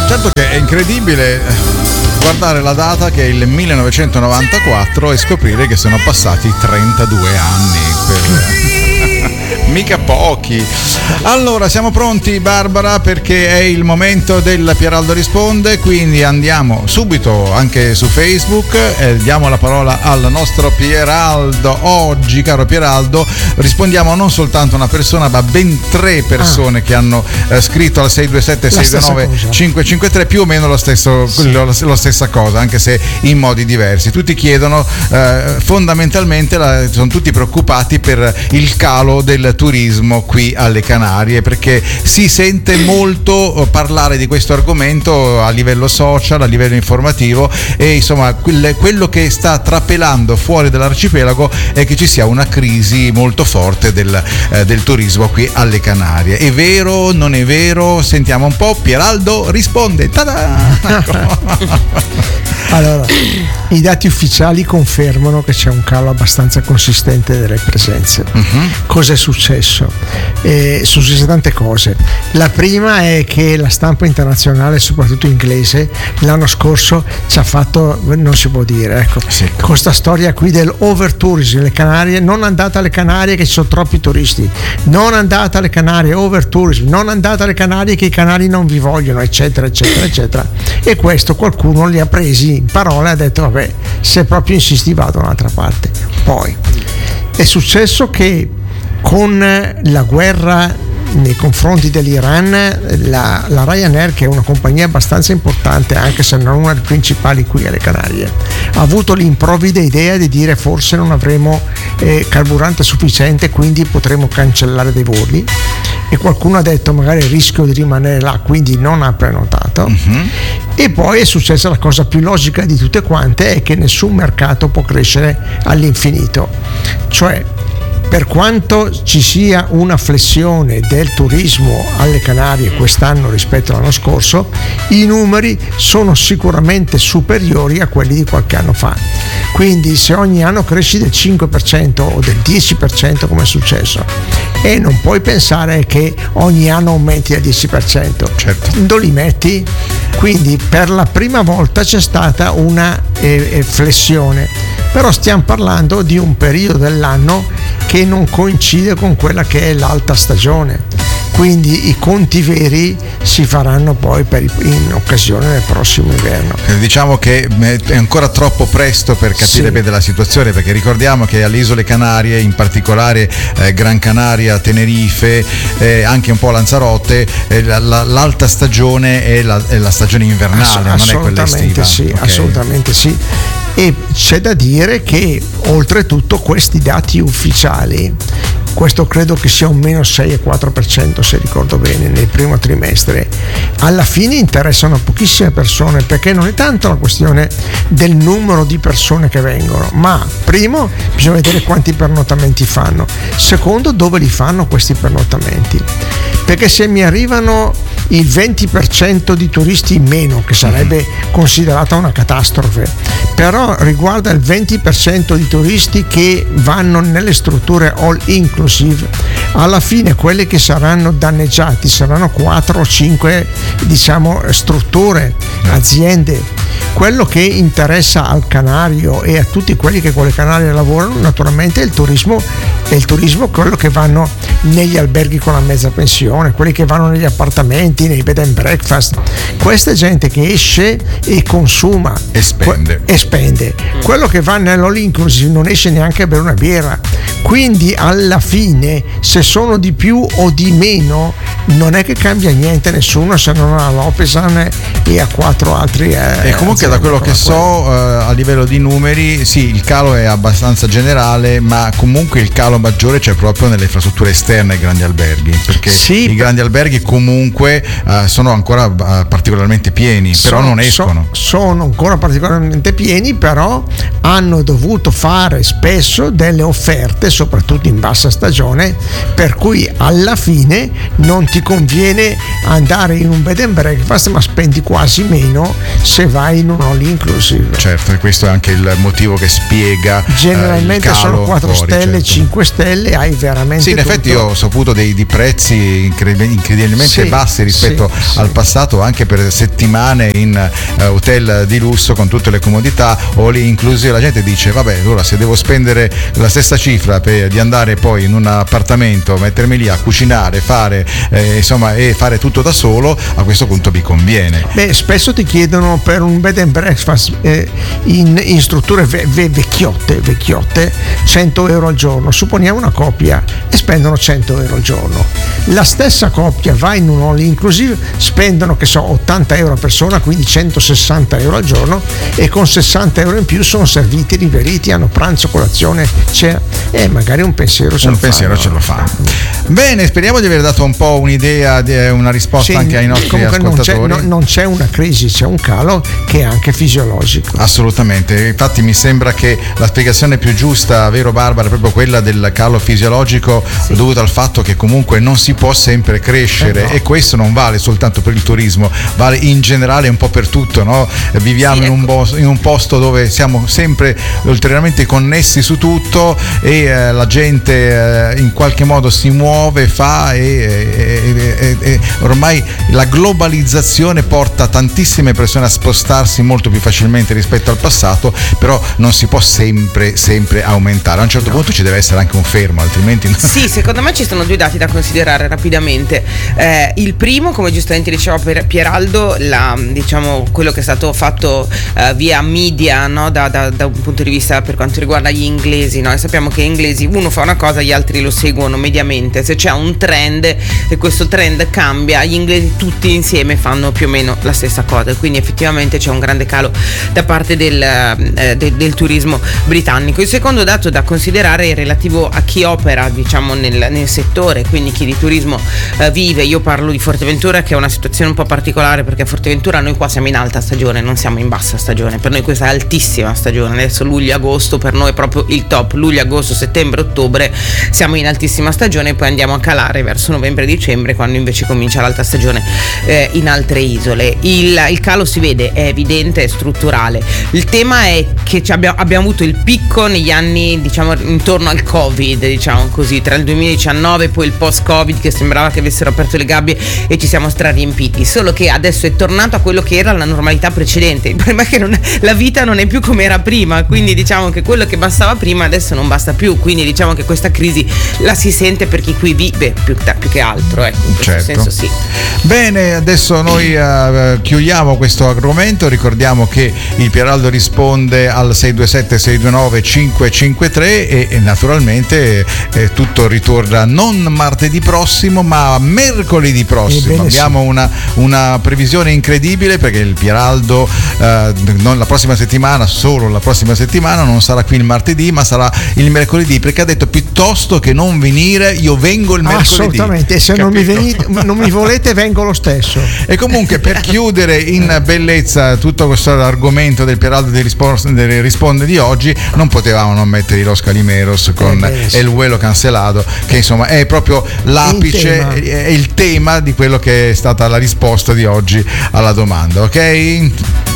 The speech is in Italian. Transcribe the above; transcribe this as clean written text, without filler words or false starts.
Certo che è incredibile guardare la data che è il 1994 e scoprire che sono passati 32 anni. Mica pochi. Allora, siamo pronti, Barbara, perché è il momento del Pieraldo risponde, quindi andiamo subito anche su Facebook e diamo la parola al nostro Pieraldo. Oggi, caro Pieraldo, rispondiamo non soltanto a una persona, ma ben 3 persone che hanno scritto al 627-629-553 più o meno la stessa cosa, anche se in modi diversi. Tutti chiedono, fondamentalmente sono tutti preoccupati per il calo del turismo qui alle Canarie, perché si sente molto parlare di questo argomento a livello social, a livello informativo, e insomma quello che sta trapelando fuori dall'arcipelago è che ci sia una crisi molto forte del turismo qui alle Canarie. È vero? Non è vero? Sentiamo un po'. Pieraldo risponde. Allora, i dati ufficiali confermano che c'è un calo abbastanza consistente delle presenze. Cosa è successo? Sono successe tante cose. La prima è che la stampa internazionale, soprattutto inglese, l'anno scorso ci ha fatto, non si può dire, ecco, sì, questa storia qui del overtourism. Le Canarie, non andate alle Canarie che ci sono troppi turisti, non andate alle Canarie, overtourism, non andate alle Canarie che i canari non vi vogliono, eccetera eccetera eccetera. E questo qualcuno li ha presi in parola e ha detto vabbè, se proprio insisti vado da un'altra parte. Poi è successo che con la guerra nei confronti dell'Iran, la Ryanair, che è una compagnia abbastanza importante anche se non una delle principali qui alle Canarie, ha avuto l'improvvida idea di dire forse non avremo carburante sufficiente, quindi potremo cancellare dei voli, e qualcuno ha detto magari rischio di rimanere là, quindi non ha prenotato. E poi è successa la cosa più logica di tutte quante, è che nessun mercato può crescere all'infinito, cioè per quanto ci sia una flessione del turismo alle Canarie quest'anno rispetto all'anno scorso, i numeri sono sicuramente superiori a quelli di qualche anno fa. Quindi se ogni anno cresci del 5% o del 10% come è successo, e non puoi pensare che ogni anno aumenti del 10%, certo, dove li metti? Quindi per la prima volta c'è stata una flessione, però stiamo parlando di un periodo dell'anno che non coincide con quella che è l'alta stagione, quindi i conti veri si faranno poi in occasione del prossimo inverno. Diciamo che è ancora troppo presto per capire bene la situazione, perché ricordiamo che alle isole Canarie, in particolare Gran Canaria, Tenerife, anche un po' Lanzarote, l'alta stagione è la stagione invernale, non è quella estiva. Sì, okay. Assolutamente sì. E c'è da dire che oltretutto questi dati ufficiali, questo credo che sia un meno 6,4% se ricordo bene nel primo trimestre, alla fine interessano pochissime persone, perché non è tanto la questione del numero di persone che vengono, ma primo bisogna vedere quanti pernottamenti fanno, secondo dove li fanno questi pernottamenti, perché se mi arrivano il 20% di turisti in meno, che sarebbe considerata una catastrofe, però riguarda il 20% di turisti che vanno nelle strutture all inclusive, alla fine quelle che saranno danneggiati saranno 4 o 5 strutture, aziende. Quello che interessa al canario e a tutti quelli che con le Canarie lavorano naturalmente è il turismo, quello che vanno negli alberghi con la mezza pensione, quelli che vanno negli appartamenti, nei bed and breakfast. Questa è gente che esce e consuma e spende. Quello che va nell'all inclusive non esce neanche a bere una birra, quindi alla fine se sono di più o di meno non è che cambia niente nessuno, se non a Lopesan e a 4 altri e comunque da quello che so a livello di numeri sì, il calo è abbastanza generale, ma comunque il calo maggiore c'è proprio nelle infrastrutture esterne ai grandi alberghi, perché i grandi alberghi comunque sono ancora particolarmente pieni, però non escono. Sono ancora particolarmente pieni, però hanno dovuto fare spesso delle offerte, soprattutto in bassa stagione, per cui alla fine non ti conviene andare in un bed and breakfast, ma spendi quasi meno se vai in un all inclusive. Certo, e questo è anche il motivo che spiega generalmente il calo sono 4 fuori, stelle, certo. 5 stelle, hai veramente sì, in effetti io ho saputo di prezzi incredibilmente bassi rispetto al passato, anche per settimane in hotel di lusso con tutte le comodità o lì inclusive. La gente dice vabbè, allora se devo spendere la stessa cifra di andare poi in un appartamento, mettermi lì a cucinare, fare insomma, e fare tutto da solo, a questo punto mi conviene. Beh, spesso ti chiedono per un bed and breakfast in strutture vecchiotte 100 euro al giorno. Supponiamo una coppia e spendono 100 euro al giorno. La stessa coppia va in un all inclusive, spendono 80 euro a persona, quindi 160 euro al giorno, e con 60 euro in più sono serviti, riveriti, hanno pranzo, colazione, cena, e magari un pensiero ce lo fanno. Bene, speriamo di aver dato un po' un'idea, una risposta anche ai nostri ascoltatori. Non c'è una crisi, c'è un calo che è anche fisiologico. Assolutamente, infatti mi sembra che la spiegazione più giusta, vero Barbara, è proprio quella del calo fisiologico, dovuto al fatto che comunque non si può sempre crescere, e questo non vale soltanto per il turismo, vale in generale un po' per tutto, no? Viviamo in un posto dove siamo sempre ulteriormente connessi su tutto, e la gente in qualche modo si muove, fa, e ormai la globalizzazione porta tantissime persone a spostarsi molto più facilmente rispetto al passato, però non si può sempre aumentare. A un certo punto ci deve essere anche un fermo, altrimenti Sì, secondo me ci sono due dati da considerare rapidamente. Il primo, come giustamente diceva Pieraldo, diciamo quello che è stato fatto via media, no? da un punto di vista per quanto riguarda gli inglesi, no? E sappiamo che gli inglesi, uno fa una cosa, gli altri lo seguono mediamente. Se c'è un trend e questo trend cambia, gli inglesi tutti insieme fanno più o meno la stessa cosa, quindi effettivamente c'è un grande calo da parte del turismo britannico. Il secondo dato da considerare è relativo a chi opera, diciamo, nel settore, quindi chi di turismo vive. Io parlo di Forteventura, che è una situazione un po' particolare, perché a Forteventura noi qua siamo in alta stagione, non siamo in bassa stagione. Per noi questa è altissima stagione. Adesso luglio-agosto per noi è proprio il top. Luglio, agosto, settembre, ottobre siamo in altissima stagione, e poi andiamo a calare verso novembre-dicembre, quando invece comincia l'alta stagione in altre isole. Il calo si vede, è evidente, è strutturale. Il tema è che abbiamo avuto il picco negli anni, diciamo, intorno al Covid, diciamo così, tra il 2019 e poi il post-Covid, che sembrava che avessero aperto le gabbie e ci siamo strariempiti, solo che adesso è tornato a quello che era la normalità precedente. Il problema è che la vita non è più come era prima, quindi diciamo che quello che bastava prima adesso non basta più, quindi diciamo che questa crisi la si sente per chi qui vive più che altro, ecco, in questo senso sì. Bene, adesso noi chiudiamo questo argomento. Ricordiamo che il Pieraldo risponde al 627-629-553 e naturalmente tutto ritorna non martedì prossimo ma mercoledì prossimo. Abbiamo una previsione incredibile, perché il Pieraldo non la prossima settimana, solo la prossima settimana non sarà qui il martedì ma sarà il mercoledì, perché ha detto piuttosto che non venire io vengo il mercoledì. Assolutamente, se non mi volete vengo lo stesso. E comunque, per chiudere in bellezza tutto questo argomento del Pieraldo del risponde di oggi, non potevamo non mettere Los Calimeros con El Vuelo Cancelado, che insomma è proprio l'apice, è il tema di quello che è stata la risposta di oggi alla domanda, ok?